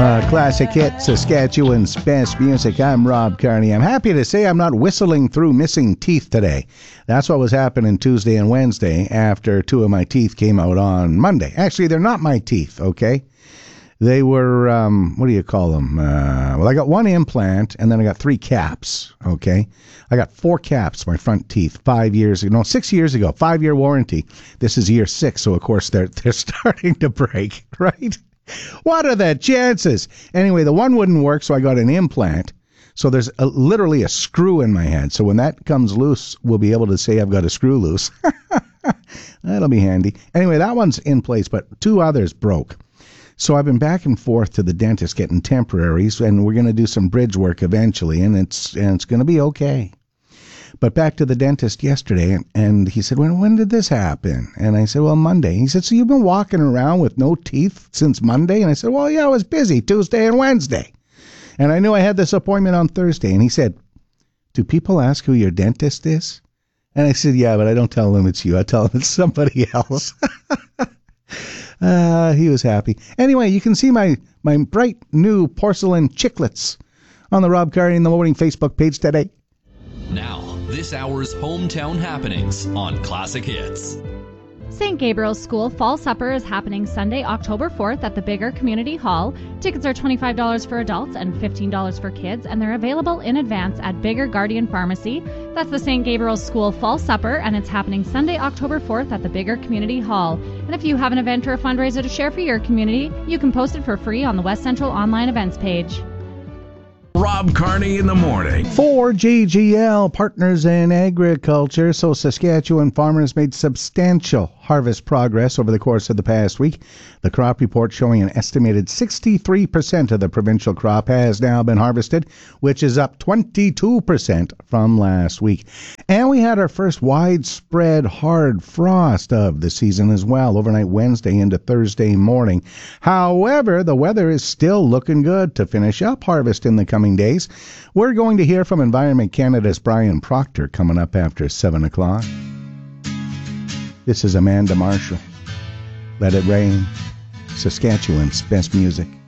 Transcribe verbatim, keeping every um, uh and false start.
Uh, classic hit, Saskatchewan's best music. I'm Rob Carney. I'm happy to say I'm not whistling through missing teeth today. That's what was happening Tuesday and Wednesday after two of my teeth came out on Monday. Actually, they're not my teeth, okay? They were, um, what do you call them? Uh, well, I got one implant, and then I got three caps, okay? I got four caps, my front teeth, five years ago. No, six years ago, five-year warranty. This is year six, so of course they're they're starting to break, right? What are the chances? Anyway, the one wouldn't work, so I got an implant. So there's a, literally a screw in my head. So when that comes loose, we'll be able to say I've got a screw loose. That'll be handy. Anyway, that one's in place, but two others broke. So I've been back and forth to the dentist getting temporaries, and we're going to do some bridge work eventually, and it's and it's going to be okay. But back to the dentist yesterday, and he said, when, when did this happen? And I said, well, Monday. He said, so you've been walking around with no teeth since Monday? And I said, well, yeah, I was busy Tuesday and Wednesday. And I knew I had this appointment on Thursday. And he said, do people ask who your dentist is? And I said, yeah, but I don't tell them it's you. I tell them it's somebody else. uh, he was happy. Anyway, you can see my, my bright new porcelain chiclets on the Rob Carney in the Morning Facebook page today. Now, this hour's hometown happenings on Classic Hits. Saint Gabriel's School Fall Supper is happening Sunday, October fourth at the Bigger Community Hall. Tickets are twenty-five dollars for adults and fifteen dollars for kids, and they're available in advance at Bigger Guardian Pharmacy. That's the Saint Gabriel's School Fall Supper, and it's happening Sunday, October fourth at the Bigger Community Hall. And if you have an event or a fundraiser to share for your community, you can post it for free on the West Central Online Events page. Rob Carney in the morning. For J G L, Partners in Agriculture, so Saskatchewan farmers made substantial harvest progress over the course of the past week. The crop report showing an estimated sixty-three percent of the provincial crop has now been harvested, which is up twenty-two percent from last week. And we had our first widespread hard frost of the season as well, overnight Wednesday into Thursday morning. However, the weather is still looking good to finish up harvest in the coming days. We're going to hear from Environment Canada's Brian Proctor coming up after seven o'clock. This is Amanda Marshall. Let It Rain, Saskatchewan's best music.